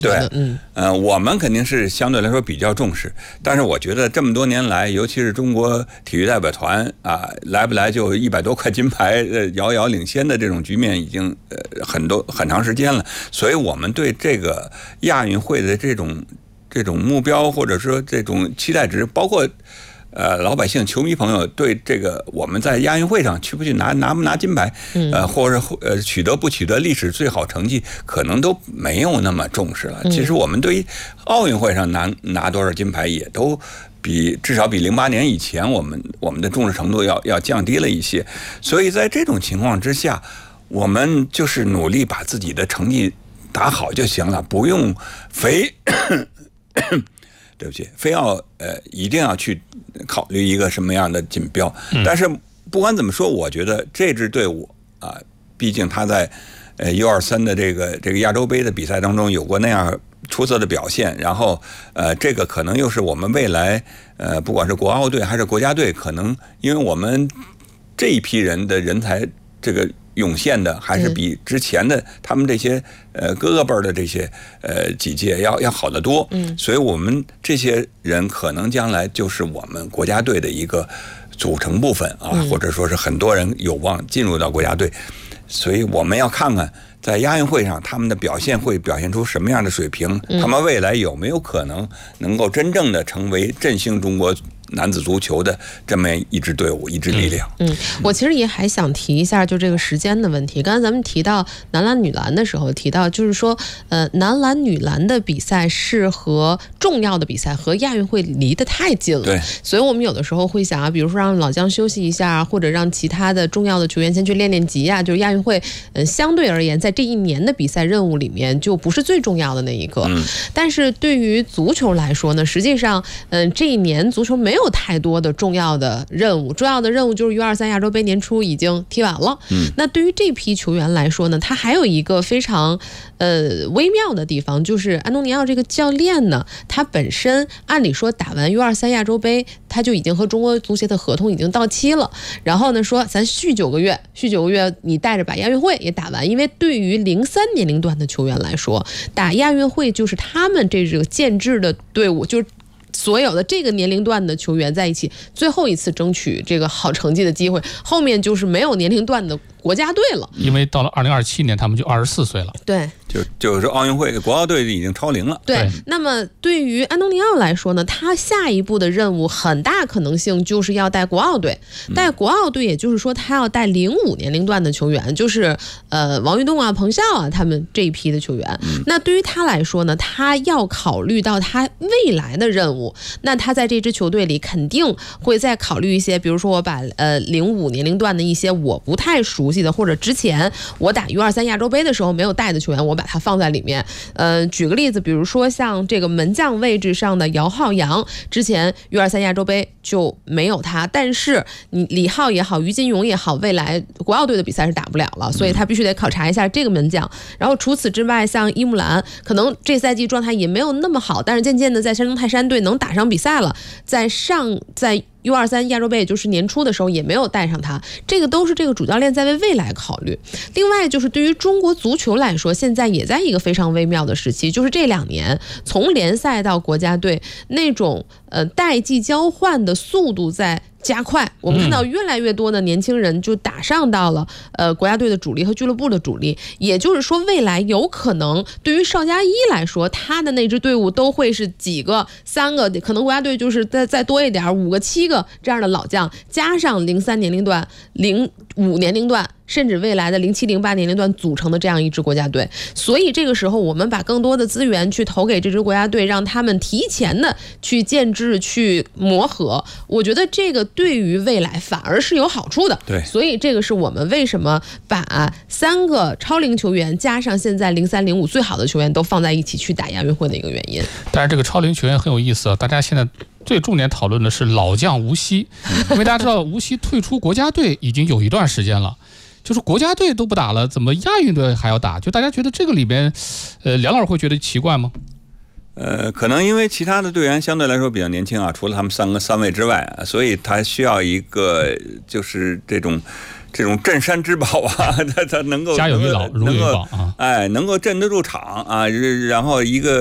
对，我们肯定是相对来说比较重视，但是我觉得这么多年来，尤其是中国体育代表团啊，来不来就100多块金牌，遥遥领先的这种局面已经很长时间了，所以我们对这个亚运会的这种目标或者说这种期待值，包括老百姓、球迷朋友对这个我们在亚运会上去不去拿不拿金牌，或者取得不取得历史最好成绩，可能都没有那么重视了。其实我们对于奥运会上拿多少金牌，也都至少比08年以前我们的重视程度要降低了一些。所以在这种情况之下，我们就是努力把自己的成绩打好就行了，不用对不起，非要一定要去考虑一个什么样的锦标。但是不管怎么说，我觉得这支队伍啊，毕竟他在U23的这个亚洲杯的比赛当中有过那样出色的表现，然后这个可能又是我们未来不管是国奥队还是国家队，可能因为我们这一批人的人才这个涌现的还是比之前的他们这些哥哥辈的这些几届要好得多，所以我们这些人可能将来就是我们国家队的一个组成部分啊，或者说是很多人有望进入到国家队，所以我们要看看在亚运会上他们的表现会表现出什么样的水平，他们未来有没有可能能够真正的成为振兴中国男子足球的这么一支队伍，一支力量。 我其实也还想提一下，就这个时间的问题。刚才咱们提到男篮、女篮的时候，提到就是说，男篮、女篮的比赛是和重要的比赛和亚运会离得太近了。 对， 所以我们有的时候会想啊，比如说让老将休息一下，或者让其他的重要的球员先去练练级啊。就是亚运会，相对而言，在这一年的比赛任务里面，就不是最重要的那一个。但是对于足球来说呢，实际上，这一年足球没有太多的重要的任务，重要的任务就是 U23 亚洲杯年初已经踢完了。那对于这批球员来说呢，他还有一个非常微妙的地方，就是安东尼奥这个教练呢，他本身按理说打完 U23 亚洲杯，他就已经和中国足协的合同已经到期了，然后呢说咱续9个月，你带着把亚运会也打完，因为对于03年龄段的球员来说，打亚运会就是他们这个建制的队伍，就是所有的这个年龄段的球员在一起最后一次争取这个好成绩的机会，后面就是没有年龄段的国家队了， 因为到了2027年他们就24岁了。 对， 就是奥运会国奥队已经超龄了。 对，那么对于安东尼奥来说呢，他下一步的任务很大可能性就是要带国奥队，带国奥队也就是说他要带05年龄段的球员，就是王玉栋啊、彭笑啊他们这一批的球员。那对于他来说呢，他要考虑到他未来的任务，那他在这支球队里肯定会再考虑一些，比如说我把05年龄段的一些我不太熟悉的，或者之前我打 U23 亚洲杯的时候没有带的球员，我把它放在里面。举个例子，比如说像这个门将位置上的姚浩洋，之前 U23 亚洲杯就没有他，但是你李浩也好，于金勇也好，未来国奥队的比赛是打不了了，所以他必须得考察一下这个门将。然后除此之外，像伊木兰可能这赛季状态也没有那么好，但是渐渐的在山东泰山队能打上比赛了，在U23 亚洲杯也就是年初的时候也没有带上他，这个都是这个主教练在为未来考虑。另外就是对于中国足球来说，现在也在一个非常微妙的时期，就是这2年从联赛到国家队那种代际交换的速度在加快，我们看到越来越多的年轻人就打上到了国家队的主力和俱乐部的主力，也就是说未来有可能对于邵佳一来说，他的那支队伍都会是几个3个，可能国家队就是再多一点5个7个这样的老将，加上03年龄段、05年龄段，甚至未来的07、08年龄段组成的这样一支国家队。所以这个时候我们把更多的资源去投给这支国家队，让他们提前的去建制、去磨合，我觉得这个对于未来反而是有好处的。 对， 所以这个是我们为什么把3个超龄球员加上现在03、05最好的球员都放在一起去打亚运会的一个原因。 但是这个超龄球员很有意思啊，大家现在最重点讨论的是老将吴曦，因为大家知道吴曦退出国家队已经有一段时间了，就是国家队都不打了，怎么亚运队还要打？就大家觉得这个里边，梁老师会觉得奇怪吗？ 可能因为其他的队员相对来说比较年轻啊，除了他们3位之外，所以他需要一个就是这种这种镇山之宝啊，他能够家有一老，如有一宝啊。 能够镇得住场啊，然后一个。